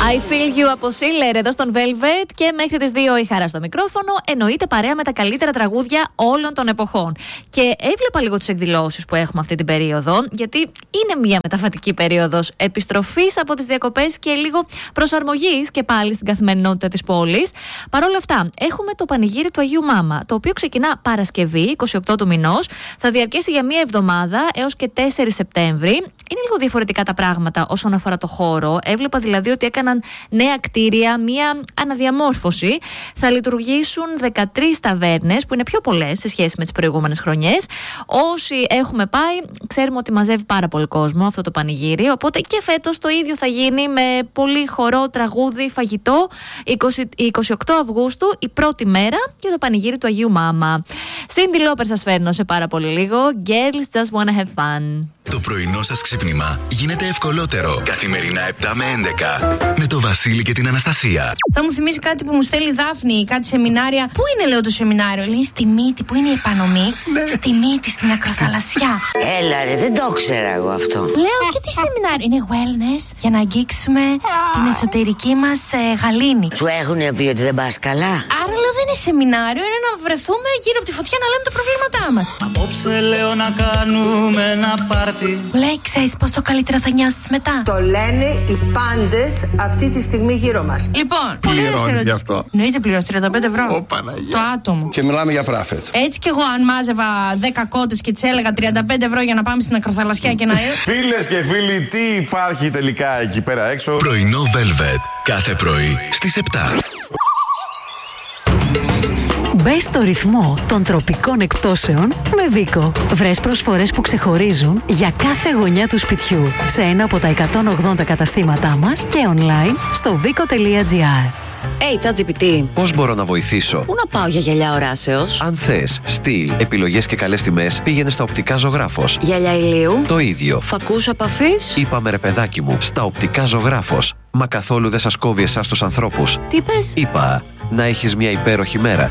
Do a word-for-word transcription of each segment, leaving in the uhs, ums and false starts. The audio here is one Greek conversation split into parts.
I feel you από Σίλερ εδώ στον Velvet και μέχρι τις δύο η Χαρά στο μικρόφωνο. Εννοείται παρέα με τα καλύτερα τραγούδια όλων των εποχών. Και έβλεπα λίγο τις εκδηλώσεις που έχουμε αυτή την περίοδο, γιατί είναι μια μεταβατική περίοδος επιστροφής από τις διακοπές και λίγο προσαρμογής και πάλι στην καθημερινότητα της πόλης. Παρ' όλα αυτά, έχουμε το πανηγύρι του Αγίου Μάμα, το οποίο ξεκινά Παρασκευή, είκοσι οκτώ του μηνός, θα διαρκέσει για μία εβδομάδα έως και τέσσερις Σεπτέμβρη. Είναι λίγο διαφορετικά τα πράγματα όσον αφορά το χώρο. Έβλεπα δηλαδή ότι έκαναν νέα κτίρια, μία αναδιαμόρφωση. Θα λειτουργήσουν δεκατρείς ταβέρνες, που είναι πιο πολλές σε σχέση με τις προηγούμενες χρονιές. Όσοι έχουμε πάει, ξέρουμε ότι μαζεύει πάρα πολύ κόσμο αυτό το πανηγύρι. Οπότε και φέτος το ίδιο θα γίνει με πολύ χορό, τραγούδι, φαγητό. είκοσι οκτώ Αυγούστου, η πρώτη μέρα για το πανηγύρι του Αγίου Μάμα. Σίντι Λόπερ σας φέρνω σε πάρα πολύ λίγο. Girls just wanna have fun. Το πρωινό σας ξύπνημα γίνεται ευκολότερο. Καθημερινά επτά με έντεκα. Με το Βασίλη και την Αναστασία. Θα μου θυμίσει κάτι που μου στέλνει η Δάφνη, κάτι σεμινάρια. Πού είναι, λέω, το σεμινάριο? Λέει στη Μύτη, που είναι η επανομή. Στη Μύτη, στην Ακροθαλασσιά. Έλα ρε, δεν το ήξερα εγώ αυτό. Λέω, και τι σεμινάριο? Είναι wellness, για να αγγίξουμε την εσωτερική μας ε, γαλήνη. Σου έχουνε πει ότι δεν πας καλά? Άρα, λέω, δεν είναι σεμινάριο, είναι να βρεθούμε γύρω από τη φωτιά να λέμε τα προβλήματά μας. Απόψε λέω να κάνουμε ένα πάρτι. Που λέει, ξέρεις πώς το καλύτερα θα νιώσεις μετά? Το λένε οι πάντες αυτή τη στιγμή γύρω μας. Λοιπόν, πληρώνεις γι' αυτό? Εννοείται πληρώνεις τριάντα πέντε ευρώ. Ω, Παναγία. Το άτομο. Και μιλάμε για πράφετ. Έτσι κι εγώ, αν μάζευα δέκα κότες και τις έλεγα τριάντα πέντε ευρώ για να πάμε στην Ακροθαλασσιά και να. Φίλες και φίλοι, τι υπάρχει τελικά εκεί πέρα έξω? Πρωινό Velvet. Κάθε πρωί στις επτά. Μπες στο ρυθμό των τροπικών εκπτώσεων με Βίκο. Βρες προσφορές που ξεχωρίζουν για κάθε γωνιά του σπιτιού σε ένα από τα εκατόν ογδόντα καταστήματά μας και online στο vico τελεία gr. Hey, ChatGPT. Πώς μπορώ να βοηθήσω? Πού να πάω για γυαλιά οράσεως? Αν θες στυλ, επιλογές και καλές τιμές, πήγαινε στα Οπτικά Ζωγράφος. Γυαλιά ηλίου. Το ίδιο. Φακούς απαφής. Είπαμε ρε παιδάκι μου, στα Οπτικά Ζωγράφος. Μα καθόλου δεν σας κόβει εσάς τους ανθρώπους. Τι πες? Είπα, να έχεις μια υπέροχη μέρα.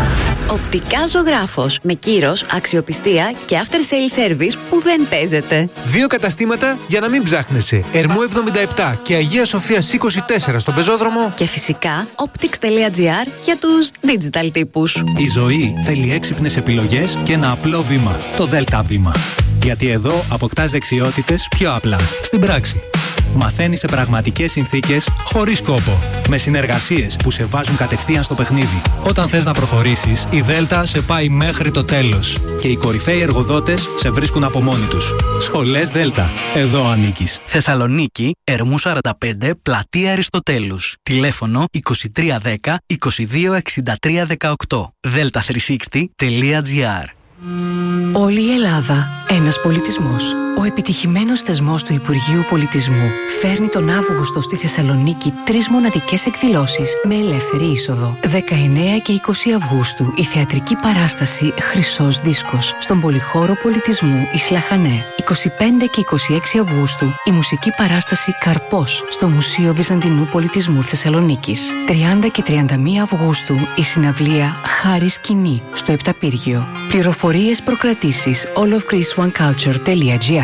Οπτικά Ζωγράφος. Με κύρος, αξιοπιστία και after sale service που δεν παίζεται. Δύο καταστήματα για να μην ψάχνεσαι. Ερμού εβδομήντα επτά και Αγία Σοφίας είκοσι τέσσερα στον Πεζόδρομο. Και φυσικά optics τελεία gr για τους digital τύπους. Η ζωή θέλει έξυπνες επιλογές και ένα απλό βήμα. Το Δέλτα Βήμα. Γιατί εδώ αποκτάς δεξιότητες πιο απλά. Στην πράξη. Μαθαίνεις σε πραγματικές συνθήκες, χωρίς κόπο. Με συνεργασίες που σε βάζουν κατευθείαν στο παιχνίδι. Όταν θες να προχωρήσεις, η Δέλτα σε πάει μέχρι το τέλος. Και οι κορυφαίοι εργοδότες σε βρίσκουν από μόνοι τους. Σχολές Δέλτα. Εδώ ανήκεις. Θεσσαλονίκη, Ερμού σαράντα πέντε, Πλατεία Αριστοτέλους. Τηλέφωνο είκοσι τρία δέκα είκοσι δύο εξήντα τρία δεκαοκτώ. δέλτα τριακόσια εξήντα τελεία gr. Όλη η Ελλάδα, ένας πολιτισμός. Ο επιτυχημένος θεσμός του Υπουργείου Πολιτισμού φέρνει τον Αύγουστο στη Θεσσαλονίκη τρεις μοναδικές εκδηλώσεις με ελεύθερη είσοδο. δεκαεννέα και είκοσι Αυγούστου η θεατρική παράσταση Χρυσός Δίσκος στον Πολυχώρο Πολιτισμού Ισλαχανέ. είκοσι πέντε και είκοσι έξι Αυγούστου η μουσική παράσταση Καρπός στο Μουσείο Βυζαντινού Πολιτισμού Θεσσαλονίκης. τριάντα και τριάντα μία Αυγούστου η συναυλία Χάρη Σκηνή στο Επταπύργιο. Πληροφορίες προκρατήσεις all of greece one culture τελεία gr.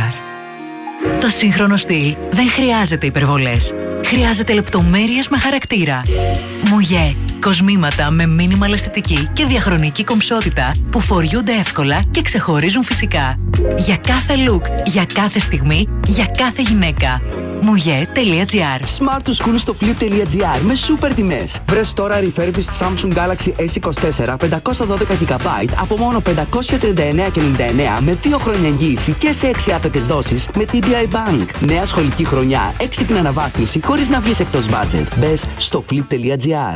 Το σύγχρονο στυλ δεν χρειάζεται υπερβολές. Χρειάζεται λεπτομέρειες με χαρακτήρα. Μουγέ. Κοσμήματα με μίνιμαλ αισθητική και διαχρονική κομψότητα που φοριούνται εύκολα και ξεχωρίζουν φυσικά. Για κάθε look, για κάθε στιγμή, για κάθε γυναίκα. μουγέ τελεία gr. Smart to School στο flip τελεία gr με super τιμές. Βρες τώρα refurbished Samsung Galaxy ες είκοσι τέσσερα πεντακόσια δώδεκα τζι μπι από μόνο πεντακόσια τριάντα εννέα και ενενήντα εννέα με δύο χρόνια εγγύηση και σε έξι άπεκες δόσεις με τι μπι άι Bank. Νέα σχολική χρονιά, έξυπνη αναβάθμιση χωρίς να βγεις εκτός budget. Μπες στο flip τελεία gr.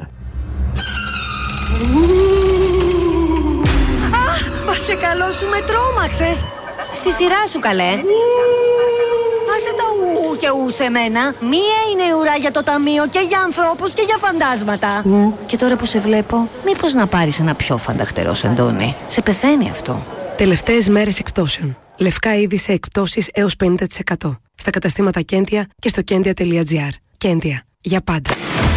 Αχ, πάσε καλό σου, με τρόμαξες. Στη σειρά σου, καλέ. Άσε τα ου και ου σε μένα. Μία είναι η ουρά για το ταμείο και για ανθρώπους και για φαντάσματα. Mm. Και τώρα που σε βλέπω, μήπως να πάρεις ένα πιο φανταχτερό σεντόνι? Σε πεθαίνει αυτό. Τελευταίες μέρες εκπτώσεων. Λευκά είδη σε εκπτώσεις έως πενήντα τοις εκατό. Στα καταστήματα Κέντια και στο κέντια τελεία gr. Κέντια. Για πάντα.